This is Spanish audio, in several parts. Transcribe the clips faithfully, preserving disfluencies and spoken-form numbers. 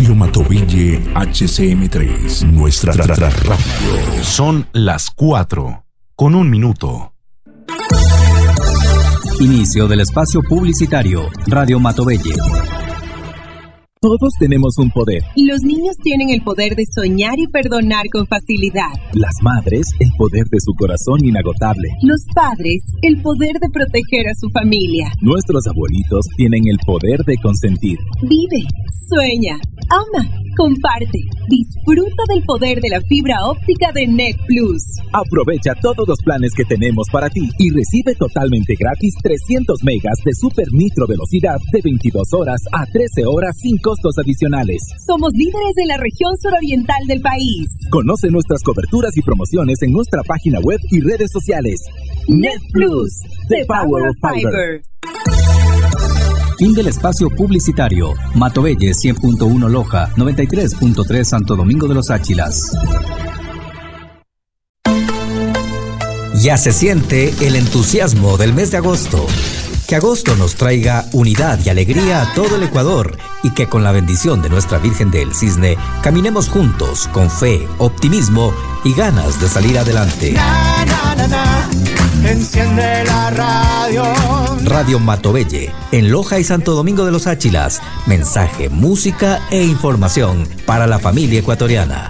Radio Matovelle H C M tres, nuestra tra- tra- radio. Son las cuatro, con un minuto. Inicio del espacio publicitario. Radio Matovelle. Todos tenemos un poder. Los niños tienen el poder de soñar y perdonar con facilidad. Las madres, el poder de su corazón inagotable. Los padres, el poder de proteger a su familia. Nuestros abuelitos tienen el poder de consentir. Vive, sueña, ama, comparte. Disfruta del poder de la fibra óptica de Net Plus. Aprovecha todos los planes que tenemos para ti y recibe totalmente gratis trescientos megas de super nitro velocidad de veintidós horas a trece horas sin costos adicionales. Somos líderes en la región suroriental del país. Conoce nuestras coberturas y promociones en nuestra página web y redes sociales. Net Plus, the power of fiber. Fin del espacio publicitario. Matovelle cien punto uno Loja, noventa y tres punto tres Santo Domingo de los Áchilas. Ya se siente el entusiasmo del mes de agosto. Que agosto nos traiga unidad y alegría a todo el Ecuador y que con la bendición de nuestra Virgen del Cisne caminemos juntos con fe, optimismo y ganas de salir adelante. Na, na, na, na. Enciende la radio. Radio Matovelle, en Loja y Santo Domingo de los Áchilas. Mensaje, música e información para la familia ecuatoriana.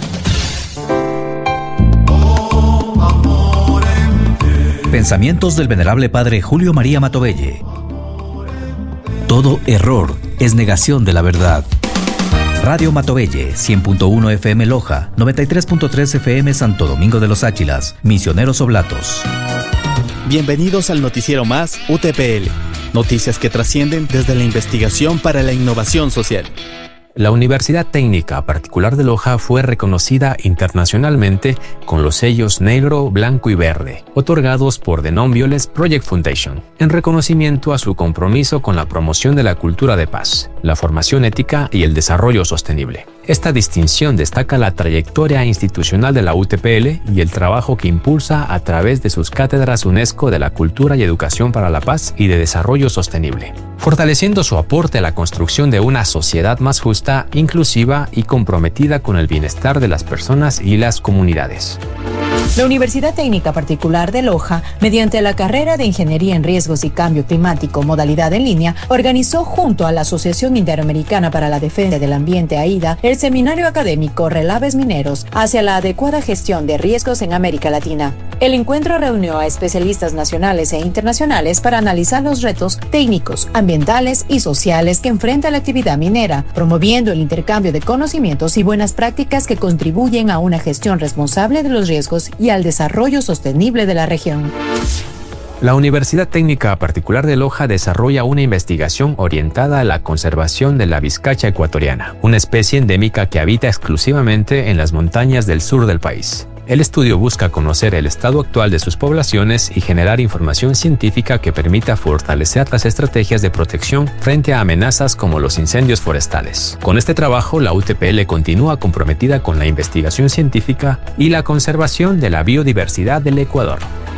Pensamientos del venerable padre Julio María Matovelle. Todo error es negación de la verdad. Radio Matovelle, cien punto uno F M Loja, noventa y tres punto tres F M Santo Domingo de los Áchilas, Misioneros Oblatos. Bienvenidos al noticiero más U T P L. Noticias que trascienden desde la investigación para la innovación social. La Universidad Técnica Particular de Loja fue reconocida internacionalmente con los sellos negro, blanco y verde, otorgados por The Non-Violence Project Foundation, en reconocimiento a su compromiso con la promoción de la cultura de paz, la formación ética y el desarrollo sostenible. Esta distinción destaca la trayectoria institucional de la U T P L y el trabajo que impulsa a través de sus cátedras UNESCO de la Cultura y Educación para la Paz y de Desarrollo Sostenible, fortaleciendo su aporte a la construcción de una sociedad más justa, inclusiva y comprometida con el bienestar de las personas y las comunidades. La Universidad Técnica Particular de Loja, mediante la carrera de Ingeniería en Riesgos y Cambio Climático, modalidad en línea, organizó junto a la Asociación Interamericana para la Defensa del Ambiente, AIDA, el seminario académico Relaves Mineros hacia la adecuada gestión de riesgos en América Latina. El encuentro reunió a especialistas nacionales e internacionales para analizar los retos técnicos, ambientales y sociales que enfrenta la actividad minera, promoviendo el intercambio de conocimientos y buenas prácticas que contribuyen a una gestión responsable de los riesgos y al desarrollo sostenible de la región. La Universidad Técnica Particular de Loja desarrolla una investigación orientada a la conservación de la vizcacha ecuatoriana, una especie endémica que habita exclusivamente en las montañas del sur del país. El estudio busca conocer el estado actual de sus poblaciones y generar información científica que permita fortalecer las estrategias de protección frente a amenazas como los incendios forestales. Con este trabajo, la U T P L continúa comprometida con la investigación científica y la conservación de la biodiversidad del Ecuador.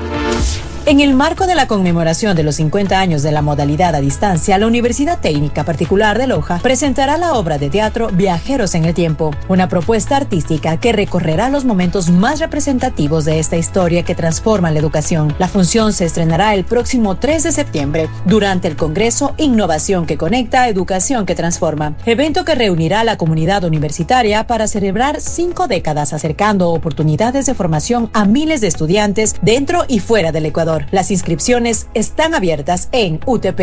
En el marco de la conmemoración de los cincuenta años de la modalidad a distancia, la Universidad Técnica Particular de Loja presentará la obra de teatro Viajeros en el Tiempo, una propuesta artística que recorrerá los momentos más representativos de esta historia que transforma la educación. La función se estrenará el próximo tres de septiembre durante el Congreso Innovación que Conecta, Educación que Transforma, evento que reunirá a la comunidad universitaria para celebrar cinco décadas acercando oportunidades de formación a miles de estudiantes dentro y fuera del Ecuador. Las inscripciones están abiertas en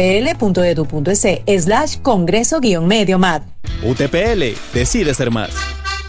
utpl.edu.es slash congreso guión medio mat. U T P L, decide ser más.